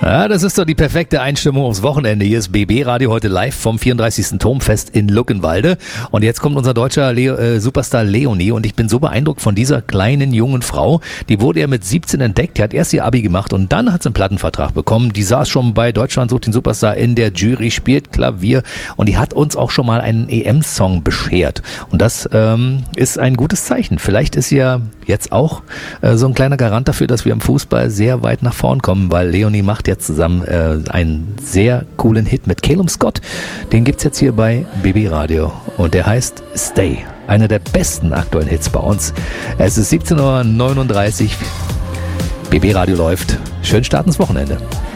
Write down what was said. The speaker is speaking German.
Ja, das ist doch die perfekte Einstimmung aufs Wochenende. Hier ist BB Radio heute live vom 34. Turmfest in Luckenwalde. Und jetzt kommt unser deutscher Superstar Leonie. Und ich bin so beeindruckt von dieser kleinen jungen Frau. Die wurde ja mit 17 entdeckt. Die hat erst ihr Abi gemacht und dann hat sie einen Plattenvertrag bekommen. Die saß schon bei Deutschland sucht den Superstar in der Jury, spielt Klavier. Und die hat uns auch schon mal einen EM-Song beschert. Und das ist ein gutes Zeichen. Vielleicht ist sie ja jetzt auch so ein kleiner Garant dafür, dass wir im Fußball sehr weit nach vorn kommen, weil Leonie macht jetzt zusammen einen sehr coolen Hit mit Calum Scott. Den gibt's jetzt hier bei BB Radio und der heißt Stay. Einer der besten aktuellen Hits bei uns. Es ist 17:39 Uhr. BB Radio läuft. Schönen Start ins Wochenende.